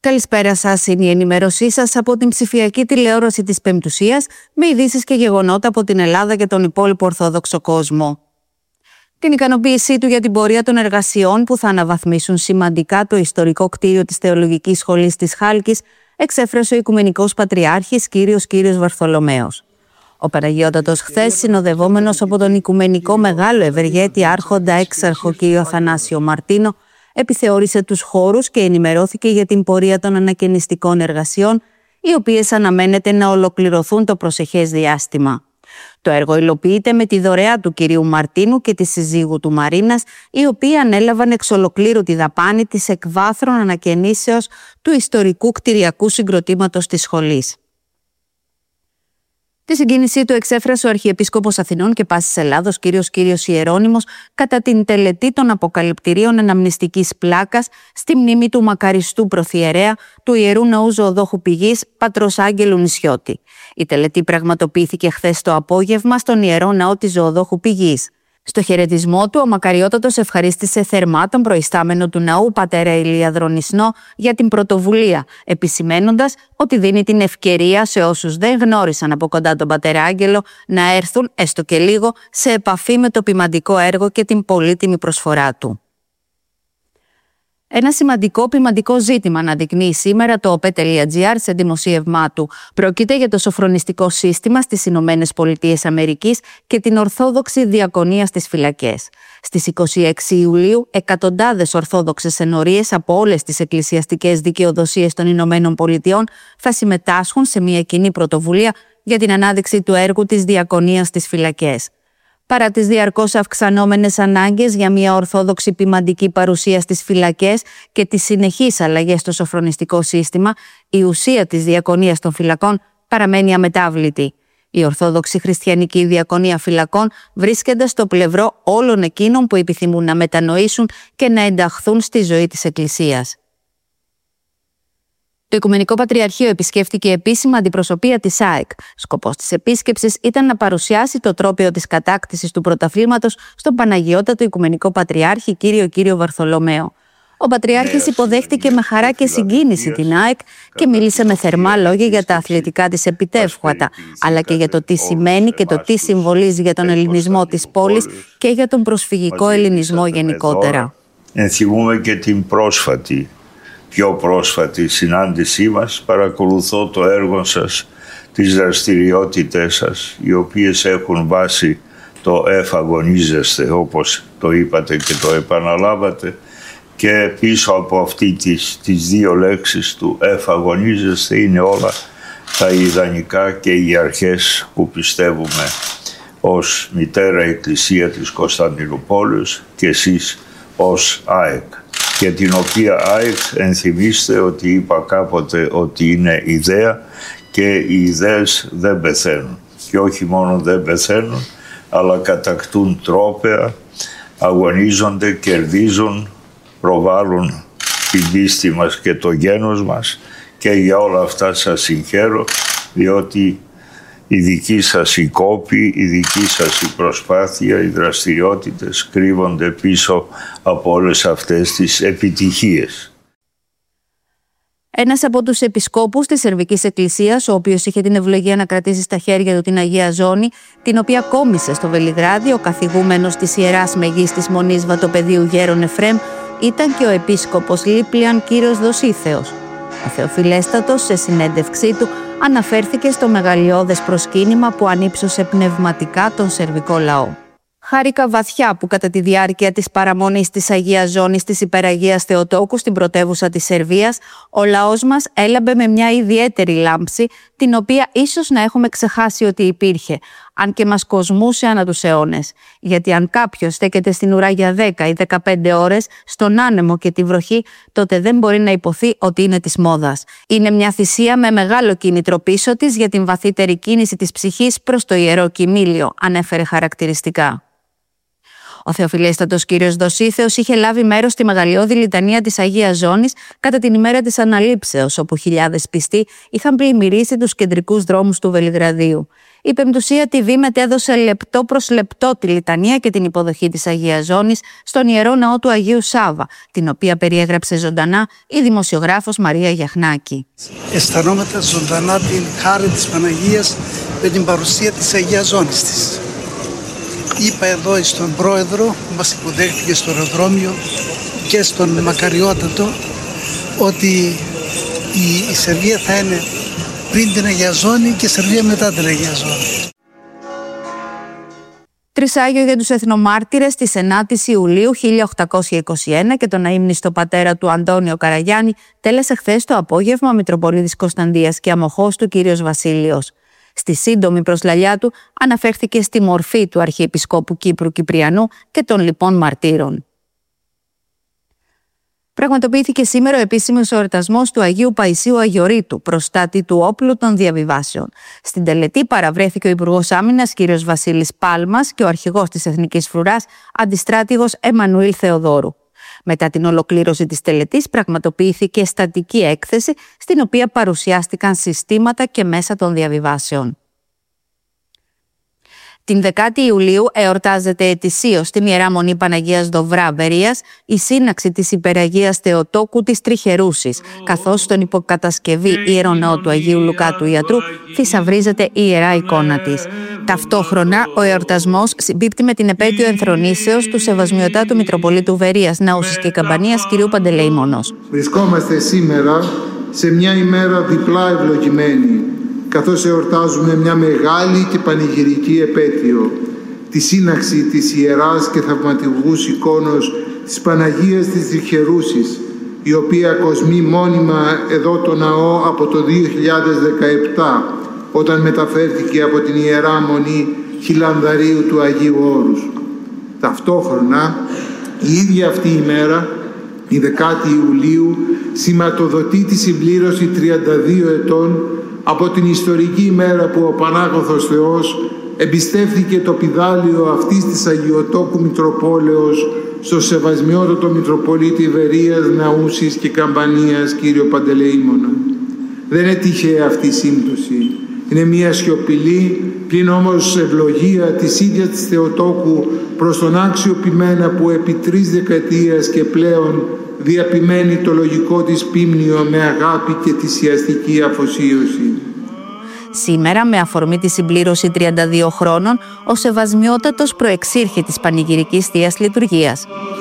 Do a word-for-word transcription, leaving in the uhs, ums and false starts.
Καλησπέρα σας, είναι η ενημέρωσή σας από την ψηφιακή τηλεόραση της Πεμπτουσίας με ειδήσεις και γεγονότα από την Ελλάδα και τον υπόλοιπο Ορθόδοξο κόσμο. Την ικανοποίησή του για την πορεία των εργασιών που θα αναβαθμίσουν σημαντικά το ιστορικό κτίριο της Θεολογικής Σχολής της Χάλκης εξέφρασε ο Οικουμενικός Πατριάρχης Κύριος Κύριος Βαρθολομαίος. Ο Παναγιώτατος χθες, συνοδευόμενος από τον Οικουμενικό Μεγάλο Ευεργέτη Άρχοντα Έξαρχο κ. Αθανάσιο Μαρτίνο, επιθεώρησε τους χώρους και ενημερώθηκε για την πορεία των ανακαινιστικών εργασιών, οι οποίες αναμένεται να ολοκληρωθούν το προσεχές διάστημα. Το έργο υλοποιείται με τη δωρεά του κυρίου Μαρτίνου και της συζύγου του Μαρίνας, οι οποίοι ανέλαβαν εξ ολοκλήρου τη δαπάνη της εκβάθρων ανακαινήσεως του ιστορικού κτηριακού συγκροτήματος της σχολής. Τη συγκίνησή του εξέφρασε ο Αρχιεπίσκοπος Αθηνών και πάσης Ελλάδος κ. Κύριος Ιερώνυμος κατά την τελετή των αποκαλυπτηρίων αναμνηστικής πλάκας στη μνήμη του μακαριστού Πρωθιερέα του Ιερού Ναού Ζωοδόχου Πηγής Πατρός Άγγελου Νησιώτη. Η τελετή πραγματοποιήθηκε χθες το απόγευμα στον Ιερό Ναό της Ζωοδόχου Πηγής. Στο χαιρετισμό του, ο Μακαριότατος ευχαρίστησε θερμά τον προϊστάμενο του ναού, πατέρα Ηλία Δρονισνό, για την πρωτοβουλία, επισημένοντας ότι δίνει την ευκαιρία σε όσους δεν γνώρισαν από κοντά τον πατέρα Άγγελο να έρθουν, έστω και λίγο, σε επαφή με το ποιμαντικό έργο και την πολύτιμη προσφορά του. Ένα σημαντικό ποιμαντικό ζήτημα αναδεικνύει σήμερα το οπέ.gr σε δημοσίευμά του. Πρόκειται για το σοφρονιστικό σύστημα στις Ηνωμένες Πολιτείες Αμερικής και την Ορθόδοξη Διακονία στις φυλακές. Στις είκοσι έξι Ιουλίου, εκατοντάδες Ορθόδοξες ενορίες από όλες τις εκκλησιαστικές δικαιοδοσίες των Ηνωμένων Πολιτειών θα συμμετάσχουν σε μια κοινή πρωτοβουλία για την ανάδειξη του έργου της Διακονίας στις φυλακές. Παρά τις διαρκώς αυξανόμενες ανάγκες για μια ορθόδοξη ποιμαντική παρουσία στις φυλακές και τις συνεχείς αλλαγές στο σοφρονιστικό σύστημα, η ουσία της διακονίας των φυλακών παραμένει αμετάβλητη. Η Ορθόδοξη Χριστιανική Διακονία Φυλακών βρίσκεται στο πλευρό όλων εκείνων που επιθυμούν να μετανοήσουν και να ενταχθούν στη ζωή της Εκκλησίας. Το Οικουμενικό Πατριαρχείο επισκέφτηκε επίσημα αντιπροσωπεία της ΑΕΚ. Σκοπός της επίσκεψης ήταν να παρουσιάσει το τρόπαιο της κατάκτησης του πρωταθλήματος στον Παναγιώτατο Οικουμενικό Πατριάρχη κύριο Κύριο Βαρθολομαίο. Ο Πατριάρχης υποδέχτηκε με χαρά και συγκίνηση την ΑΕΚ και μίλησε με θερμά λόγια για τα αθλητικά της επιτεύγματα, αλλά και για το τι σημαίνει και το τι συμβολίζει για τον ελληνισμό της πόλης και για τον προσφυγικό ελληνισμό γενικότερα. Ενθυμούμε και την πρόσφατη πιο πρόσφατη συνάντησή μας, παρακολουθώ το έργο σας, τις δραστηριότητες σας, οι οποίες έχουν βάσει το εφαγωνίζεστε, όπως το είπατε και το επαναλάβατε, και πίσω από αυτή τις, τις δύο λέξεις του εφαγωνίζεστε είναι όλα τα ιδανικά και οι αρχές που πιστεύουμε ως Μητέρα Εκκλησία της Κωνσταντινούπολης και εσείς ως ΑΕΚ. Και την οποία ΑΕΚ, ενθυμίστε ότι είπα κάποτε ότι είναι ιδέα και οι ιδέες δεν πεθαίνουν. Και όχι μόνο δεν πεθαίνουν, αλλά κατακτούν τρόπαια, αγωνίζονται, κερδίζουν, προβάλλουν την πίστη μας και το γένος μας και για όλα αυτά σας συγχαίρω, διότι η δική σας η κόπη, η δική σας η προσπάθεια, οι δραστηριότητες κρύβονται πίσω από όλες αυτές τις επιτυχίες. Ένας από τους επισκόπους της Σερβικής Εκκλησίας, ο οποίος είχε την ευλογία να κρατήσει στα χέρια του την Αγία Ζώνη, την οποία κόμισε στο Βελιγράδι ο καθηγούμενος της Ιεράς Μεγίστης Μονής Βατοπεδίου Γέρον Εφραίμ, ήταν και ο επίσκοπος Λίπλιαν κύριος Δοσίθεος. Ο Θεοφιλέστατος, σε συνέντευξή του, αναφέρθηκε στο μεγαλειώδες προσκύνημα που ανύψωσε πνευματικά τον σερβικό λαό. Χάρηκα βαθιά που κατά τη διάρκεια της παραμονής της Αγίας Ζώνης της Υπεραγίας Θεοτόκου στην πρωτεύουσα της Σερβίας, ο λαός μας έλαμπε με μια ιδιαίτερη λάμψη, την οποία ίσως να έχουμε ξεχάσει ότι υπήρχε, αν και μας κοσμούσε ανά τους αιώνες. Γιατί αν κάποιος στέκεται στην ουρά για δέκα ή δεκαπέντε ώρες, στον άνεμο και τη βροχή, τότε δεν μπορεί να υποθεί ότι είναι της μόδας. Είναι μια θυσία με μεγάλο κίνητρο πίσω της για την βαθύτερη κίνηση της ψυχής προς το Ιερό Κοιμήλιο, ανέφερε χαρακτηριστικά. Ο Θεοφιλέστατος κύριος Δοσίθεος είχε λάβει μέρος στη μεγαλειώδη λιτανία της Αγίας Ζώνης κατά την ημέρα της Αναλήψεως, όπου χιλιάδες πιστοί είχαν πλημμυρίσει τους κεντρικούς δρόμους του Βελιγραδίου. Η Πεμπτουσία τι βι μετέδωσε λεπτό προς λεπτό τη λιτανία και την υποδοχή της Αγίας Ζώνης στον Ιερό Ναό του Αγίου Σάβα, την οποία περιέγραψε ζωντανά η δημοσιογράφος Μαρία Γιαχνάκη. Αισθανόμαστε ζωντανά την χάρη της Παναγίας με την παρουσία της Αγίας Ζώνης της. Είπα εδώ στον πρόεδρο που μας υποδέχτηκε στο αεροδρόμιο και στον Μακαριότατο ότι η, η Σερβία θα είναι πριν την Αγία Ζώνη και η Σερβία μετά την Αγία Ζώνη. Τρισάγιο για τους εθνομάρτυρες της ενάτης Ιουλίου χίλια οκτακόσια είκοσι ένα και τον αείμνηστο πατέρα του Αντώνιο Καραγιάννη τέλεσε χθες το απόγευμα ο Μητροπολίτης Κωνσταντίας και αμοχώς του κύριος Βασίλειος. Στη σύντομη προσλαλιά του αναφέρθηκε στη μορφή του Αρχιεπισκόπου Κύπρου Κυπριανού και των λοιπών μαρτύρων. Πραγματοποιήθηκε σήμερα ο επίσημος εορτασμός του Αγίου Παϊσίου Αγιορείτου, προστάτη του όπλου των διαβιβάσεων. Στην τελετή παραβρέθηκε ο Υπουργός Άμυνας κ. Βασίλης Πάλμας και ο αρχηγός της Εθνικής Φρουράς, αντιστράτηγος Εμμανουήλ Θεοδόρου. Μετά την ολοκλήρωση της τελετής πραγματοποιήθηκε στατική έκθεση, στην οποία παρουσιάστηκαν συστήματα και μέσα των διαβιβάσεων. Την δεκάτη Ιουλίου εορτάζεται ετησίως στην Ιερά Μονή Παναγίας Δοβρά Βερίας η σύναξη της Υπεραγίας Θεοτόκου της Τριχερούσης, καθώς στον υποκατασκευή Ιερό Ναό του Αγίου Λουκά του Ιατρού θησαυρίζεται η Ιερά εικόνα της. Ταυτόχρονα, ο εορτασμός συμπίπτει με την επέτειο ενθρονήσεως του Σεβασμιωτάτου Μητροπολίτου Βερίας, Ναούσης και Καμπανίας κ. Παντελεήμονος. Βρισκόμαστε σήμερα σε μια ημέρα διπλά ευλογημένη, καθώς εορτάζουμε μια μεγάλη και πανηγυρική επέτειο, τη σύναξη της Ιεράς και Θαυματουργούς εικόνος της Παναγίας της Τριχερούσης, η οποία κοσμεί μόνιμα εδώ το ναό από το δύο χιλιάδες δεκαεπτά, όταν μεταφέρθηκε από την Ιερά Μονή Χιλανδαρίου του Αγίου Όρους. Ταυτόχρονα, η ίδια αυτή η μέρα, η δεκάτη Ιουλίου, σηματοδοτεί τη συμπλήρωση τριάντα δύο ετών από την ιστορική ημέρα που ο Πανάγωθος Θεός εμπιστεύθηκε το πηδάλιο αυτής της Αγιοτόκου Μητροπόλεως στο Σεβασμιότατο Μητροπολίτη Βερίας, Ναούσης και Καμπανίας κύριο Παντελεήμονα. Δεν είναι τυχαία αυτή η σύμπτωση. Είναι μια σιωπηλή, πλην όμως ευλογία της ίδιας της Θεοτόκου προς τον άξιο ποιμένα που επί τρεις δεκαετίες και πλέον διαπημένει το λογικό της πίμνιο με αγάπη και θυσιαστική αφοσίωση. Σήμερα, με αφορμή τη συμπλήρωση τριάντα δύο χρόνων, ο Σεβασμιότατος προεξήρχε της πανηγυρικής θείας λειτουργίας.